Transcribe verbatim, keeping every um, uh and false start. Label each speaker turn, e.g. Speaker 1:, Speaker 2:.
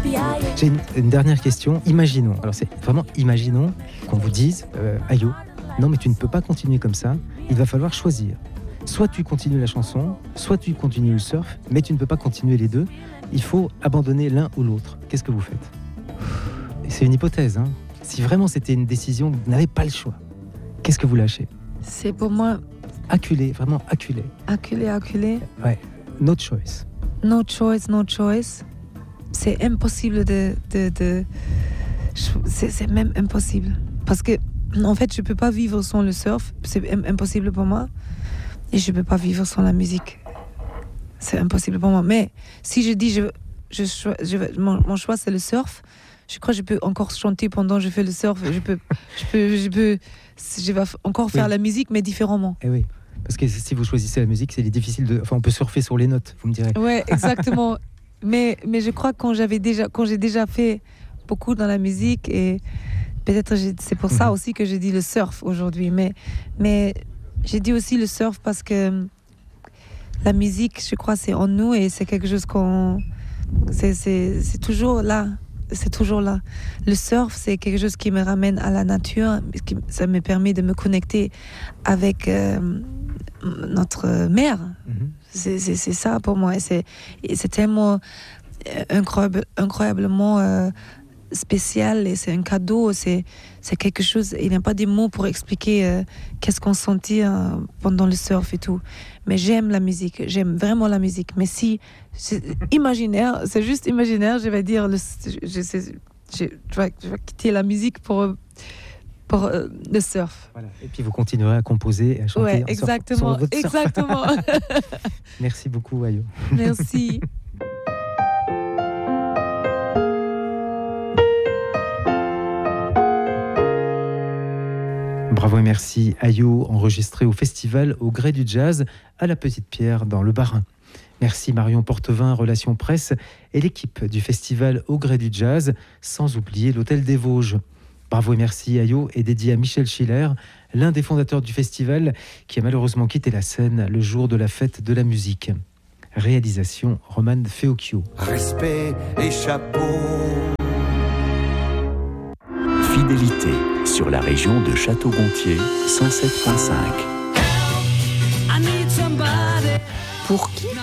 Speaker 1: J'ai une, une dernière question. Imaginons, alors c'est vraiment imaginons qu'on vous dise, euh, Ayo, non mais tu ne peux pas continuer comme ça, il va falloir choisir. Soit tu continues la chanson, soit tu continues le surf, mais tu ne peux pas continuer les deux. Il faut abandonner l'un ou l'autre. Qu'est-ce que vous faites ? Et c'est une hypothèse, hein. Si vraiment c'était une décision, vous n'avez pas le choix. Qu'est-ce que vous lâchez ?
Speaker 2: C'est pour moi...
Speaker 1: Acculé, vraiment acculé.
Speaker 2: Acculé, acculé.
Speaker 1: Ouais, no choice.
Speaker 2: No choice, no choice. C'est impossible de... de, de... C'est, c'est même impossible. Parce que, en fait, je ne peux pas vivre sans le surf. C'est impossible pour moi. Et je ne peux pas vivre sans la musique. C'est impossible pour moi. Mais si je dis, je, je, je, mon, mon choix, c'est le surf, je crois que je peux encore chanter pendant que je fais le surf. Je peux, je peux, je peux, je vais encore faire oui. la musique, mais différemment.
Speaker 1: Eh oui. Parce que si vous choisissez la musique, c'est difficile de. Enfin, on peut surfer sur les notes, vous me direz.
Speaker 2: Ouais, exactement. mais, mais je crois que quand j'avais déjà, quand j'ai déjà fait beaucoup dans la musique, et peut-être j'ai, c'est pour ça aussi que j'ai dit le surf aujourd'hui. Mais, mais j'ai dit aussi le surf parce que la musique, je crois, c'est en nous et c'est quelque chose qu'on, c'est, c'est, c'est toujours là. C'est toujours là. Le surf, c'est quelque chose qui me ramène à la nature. Ça me permet de me connecter avec euh, notre mère. Mm-hmm. C'est, c'est, c'est ça pour moi. Et c'est, et c'est tellement incroyable, incroyablement euh, spécial et c'est un cadeau. C'est, c'est quelque chose. Il n'y a pas des mots pour expliquer euh, qu'est-ce qu'on sentit euh, pendant le surf et tout. Mais j'aime la musique. J'aime vraiment la musique. Mais si c'est imaginaire, c'est juste imaginaire, je vais dire, le, je, je, je, je, vais, je vais quitter la musique pour, pour euh, le surf.
Speaker 1: Voilà. Et puis vous continuerez à composer et à chanter.
Speaker 2: Ouais,
Speaker 1: en
Speaker 2: exactement,
Speaker 1: surf, sur votre
Speaker 2: exactement.
Speaker 1: Merci beaucoup, Ayo.
Speaker 2: Merci.
Speaker 1: Bravo et merci, Ayo, enregistré au festival Au Gré du Jazz à la Petite Pierre dans le Bas-Rhin. Merci Marion Portevin, Relations Presse et l'équipe du festival Au Gré du Jazz, sans oublier l'Hôtel des Vosges. Bravo et merci, Ayo est dédié à Michel Schiller, l'un des fondateurs du festival qui a malheureusement quitté la scène le jour de la fête de la musique. Réalisation Roman Feocchio.
Speaker 3: Respect et chapeau.
Speaker 4: Fidélité sur la région de Château-Gontier, cent sept virgule cinq.
Speaker 5: Pour qui ? Pourquoi ?